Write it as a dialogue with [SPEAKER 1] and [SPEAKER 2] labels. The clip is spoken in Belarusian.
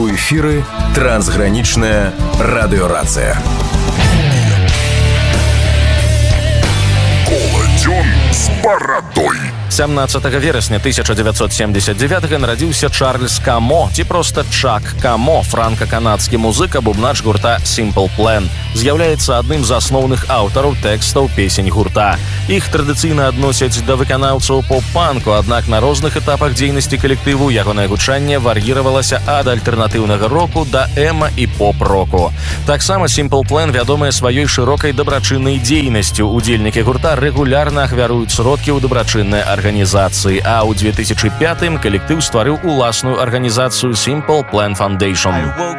[SPEAKER 1] У эфіры трансгранічная радыёрацыя.
[SPEAKER 2] Коладзён з барадой.
[SPEAKER 3] 17 верасня 1979 нарадзіўся Чарльз Камо, ці проста Чак Камо, франка-канадскі музыка, бубнач гурта Simple Plan. З'яўляецца адным з асноўных аўтараў тэкстаў песень гурта. Іх традыцыйна адносяць да выканаўцаў поп-панку, аднак на розных этапах дзейнасці калектыву ягонае гучанне вар'іравалася ад альтэрнатыўнага року да эма і поп-року. Таксама Simple Plan вядомая сваёй шырокай дабрачыннай дзейнасцю. Удзельнікі гурта рэгулярна ахвяруюць сродкі ў дабрачынныя арганізацыі, а ў 2005-м калектыў стварыў уласную арганізацыю Simple Plan Foundation.